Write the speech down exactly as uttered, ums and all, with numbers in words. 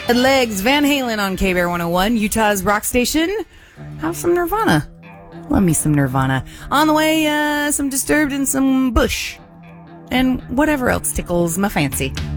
Legs, Van Halen on K-Bear one oh one, Utah's rock station. Have some Nirvana. Love me some Nirvana. On the way, uh, some Disturbed and some Bush. And whatever else tickles my fancy.